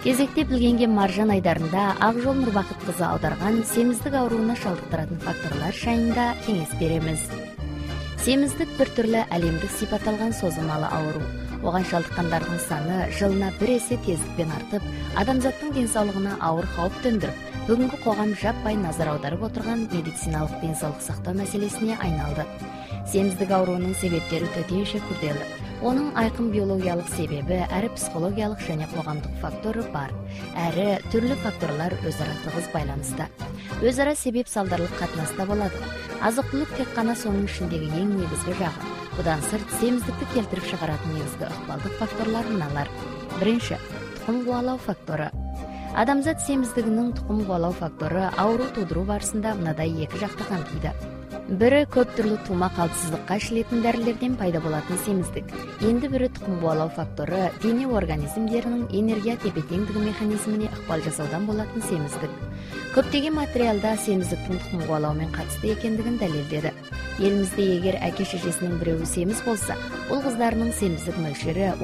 Кезекте билгенге Маржан айдарында Акжол Нурбакыт кызы аударган семиздик ооруна шалдыктыратын факторлор жайында кеңес беребиз. Семиздик бир түрлүү әлемдик сипат алган созулмалуу оору. Оған шалдыккандардын саны жылына 1 эсе тездикпен артып, адамзаттын ден соолугуна ауыр кооп төндүрүп, бүгүнкү коғам жаппай назар аударып отурган медициналык ден соолук сактоо маселесине айналды. Семиздик оорунун себептери төтөйүнчө күрделүү. Onun айкын биологиялык себеби, әрі психологиялык және коғамдык фактору бар. Әрі түрлүү факторлар өзара тыгыз байланыста. Өзара себеп салдарлык катнаста болот. Азык-түлүк тек кана сонун ичиндеги эң негизги жагы. Будан сырт семиздикти келтирип чыгаратын негизги ыкпалдык факторлор мыналар. Биринчи, тукум кубалоо фактору. Адамзат семиздигинин тукум кубалоо фактору оору туудуруу барысында мындай эки жакты камтыйт. Бири көп түрлүү туума калпсыздыкка иштелетін дәрілерден пайда болатын семиздик. Енді бири тукум кубалоо фактору дене организмдеринин энергия тепе-теңдиги механизмине ыкпал жасаудан болатын семиздик. Көптөгөн материалда семиздиктин тукум кубалоо менен катысты экендигин далилдеди. Элимизде эгер аке-шешесинин бирөөү семиз болса, ул кыздарынын семиздик мөлчөрү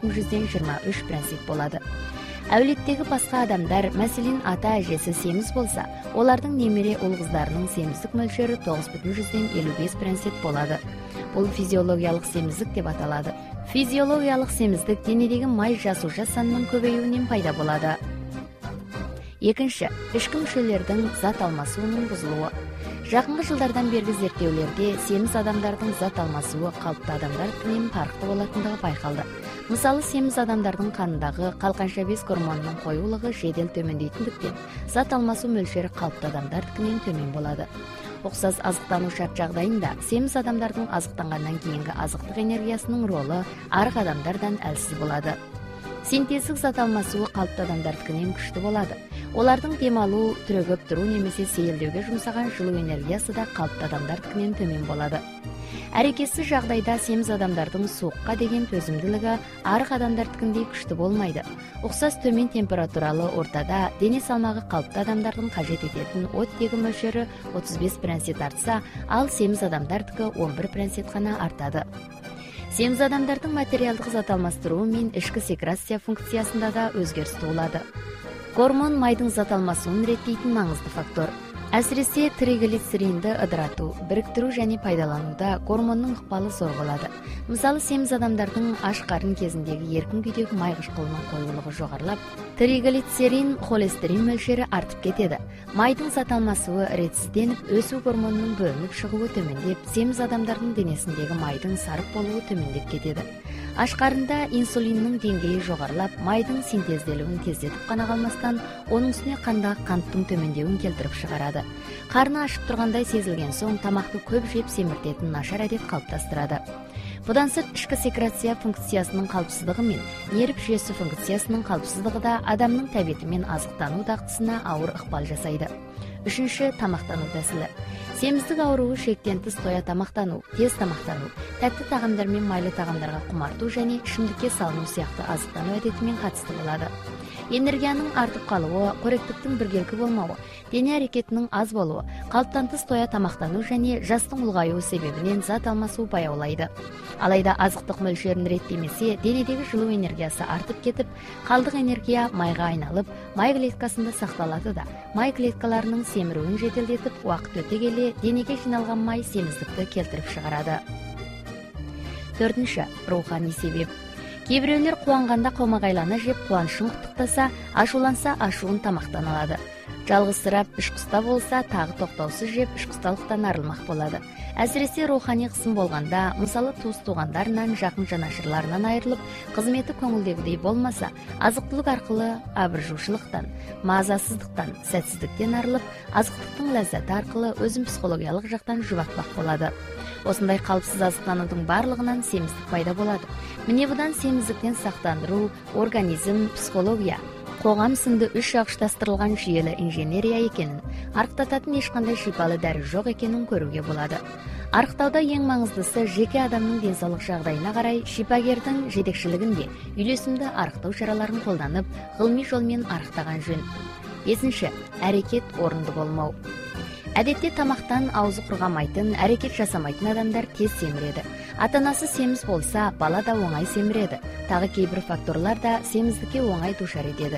15,23% болот. Әулеттегі басқа адамдар, мәселен ата-әжесі семіз болса, олардың немере ұл-қыздарының семіздік мөлшері 9,55% болады. Бұл физиологиялық семіздік деп аталады. Физиологиялық семіздік денедегі май жасуша санының көбеюінен пайда болады. Екінші, ішкі мүшелердің зат алмасуының бұзылуы. Жақынғы жылдардан бергі зерттеулерде семіз адамдардың зат алмасуы қалыпты адамдардыкінен фаркты болатындығы байқалды. Мысалы, семіз адамдардың қанындағы қалқанша без гормонының қоюлығы жедел төмендейтіндіктен, зат алмасу мөлшері қалыпты адамдардыкінен төмен болады. Оксас азыктануу шарт жагдайында семиз адамдардын азыктангандан кийинки азыктык энергиясынын ролу арык адамдардан әлсиз болот. Синтездик зат алмасуу калыпты адамдардыкынан күчтүү болот. Олардын дем алуу, түрөгөп туруу немесе сейилдөөгө жумсаган жылуу энергиясы да калыпты адамдардыкынан төмен болот. Аракетсиз жагдайда семиз адамдардын суукка деген төзүмдүүлүгү арык адамдардыкындай күчтүү болмойт. Оксас төмен температуралуу ортада дене салмагы калыпты адамдардын кажет этетін оттегі мөлшөрү 35% артса, ал семиз адамдардыкы 11% гана артады. Семиз адамдардын материалдык зат алмастыруу мен ички секрация функциясында да өзгөрүш болот. Гормон майдын зат алмасуун реттейтин маңызды фактор. Әсіресе триглицеринді ыдыратуу, бириктирүү және пайдаланууда гормонның ыкпалы зор болот. Мисалы, семиз адамдардын аш карын кезиндеги эркин күйдөгү май кышкылынын коюлугу жогорулап, триглицерин, холестерин мөлшөрү артып кетеді. Майдын зат алмасуы ретсизденип, өсүү гормонунун бөлүнүп чыгуу төмөндеп, семиз адамдардын денесиндеги майдын сарып болуу төмөндеп кетеді. Аш карында инсулиндин деңгээи жогорулап, майдын синтезделүүнүн тездетип гана калмастан, онун үстүнө кандагы канттын төмөндөүн келтирип чыгарат. Карны ашып тургандай сезилген соң тамакты көп жеп семиртетін нашар адет калыптастырады. Будан сырт ички секрация функциясынын калпсыздыгы мен нерв жүйөсү функциясынын калпсыздыгы да адамдын табиети мен азыктануу дактысына ауыр ыкпал жасайды. Үчүнчү, тамактануу тәсили. Семиздик ооруу шектен тыс тоя тамактануу, тез тамактануу, тәтті тагамдар мен майлы тагамдарга кумартуу және ичимдикке салынуу сыяктуу азыктануу адети менен катысты болот. Энергиянын артып калуу, коректиктин биргелки болмообу, дене аракетинин аз болуу, калыптан тыс тоя тамактануу және жастын улгаюу себебинен зат алмасуу баяулайды. Алайда азыктык мөлшөрүн реттемесе, денедеги жылуу энергиясы артып кетип, калдык энергия майга айналып, май клеткасында сакталат да, май клеткаларынын семирүүнү жетелдетип, убакыт өтө келе денеге жиналган май семиздикти келтирип чыгарат. Төртүнчү, руханий себеп. Кээ бирөөлөр кубанганда комагайлана жеп кубанычын куттуктаса, ашууланса ашуун тамактан алады. Жалгызсырап, ишкуста болса, тагы токтоосуз жеп ишкусталыктан арылмак болот. Әсіресе руханий кысым болганда, мисалы туус туугандарынан, жакын жанашырларынан айрылып, кызмети көңүлдөгүдөй болмаса, азык-түлүк аркылы абыржуучулуктан, маазасыздыктан, сәтсиздиктен арылып, азыктыктын лаззаты аркылы өзүн психологиялык жактан жубатпак болот. Осындай калыпсыз азыктануудун барлыгынан семиздик пайда болот. Міне будан семиздиктен сактандыруу, организм, психология, коғам сынды үч жагыштастырылган жүйелі инженерия экенин, арыктататын эч кандай шипалы дару жок экенин көрүүгө болот. Арыктауда эң маңыздысы жеке адамдын ден соолук жагдайына карай шипагердин жетекчилигинде үйлесимдүү арыктоо чараларын колданып, гылмый жол менен арыктаган жөн. Бесинчи, аракет орунду болмоо. Әдетте тамақтан аузы құрғамайтын, әрекет жасамайтын адамдар тез семіреді. Ата-анасы семіз болса, бала да оңай семіреді. Тағы кейбір факторлар да семіздікке оңай душар етеді.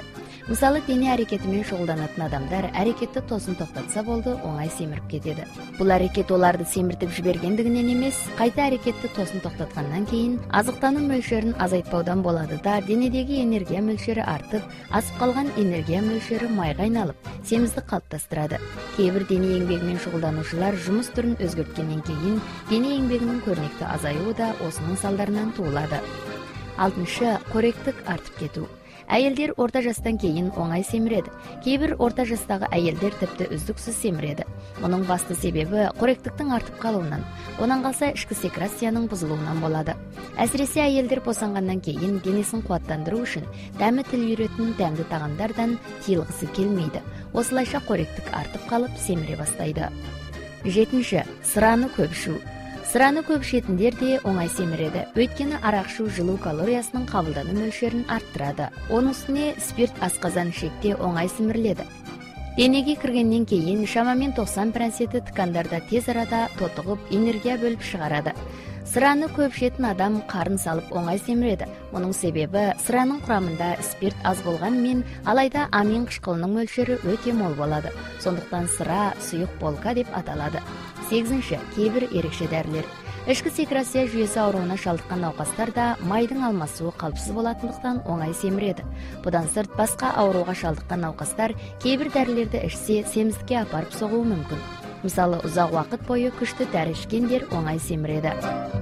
Мисалы, дене әрекеті менен шұғылданатын адамдар әрекетті тосын тоқтатса болды, оңай семіріп кетеді. Бұл әрекет оларды семіртіп жібергендігінен емес, қайта әрекетті тосын тоқтатқаннан кейін азықтану мөлшерін азайтпаудан болады да, денедегі энергия мөлшері артып, асып қалған энергия мөлшері майға айналып, семіздік қалыптастырады. Кейбір дене еңбегімен шұғылданушылар жұмыс түрін өзгерткеннен кейін дене еңбегінің көрнекті азаюы да осының салдарынан туылады. 6. Қоректік артып кету. Әйелдер орта жастан кейін оңай семіреді. Кейбір орта жастағы әйелдер тіпті үздіксіз семіреді. Мұның басты себебі қоректіктің артып қалуынан, онан қалса ішкі секрецияның бұзылуынан болады. Әсіресе әйелдер босанғаннан кейін денесін қуаттандыру үшін дәмі тіл үйіретін дәмді тағамдардан тыйылғысы келмейді. Осылайша қоректік артып қалып семіре бастайды. 7. Сыраны көп ішу. Сыраны көп ішетіндер де оңай семіреді. Өйткені арақ ішу жылу калориясының қабылдану мөлшерін арттырады. Оның үстіне спирт асқазан ішекте оңай сіміріледі. Денеге кіргеннен кейін шамамен 90% ткандарда тез арада тотығып, энергия бөліп шығарады. Сыраны көп ішетін адам қарын салып оңай семіреді. Мұның себебі сыраның құрамында спирт аз болғанымен, алайда амин қышқылының мөлшері өте мол болады. Сондықтан сыра сұйық болка деп аталады. 8. Кейбір ерекше дәрілер. Ішкі секреция жүйесі ауруына шалдыққан науқастарда майдың алмасуы қалыпсыз болатындықтан оңай семіреді. Бұдан сырт, басқа ауруға шалдыққан науқастар кейбір дәрілерді ішсе семіздікке апарып соғуы мүмкін. Мысалы, ұзақ уақыт бойы күшті дәрі ішкендер оңай семіреді.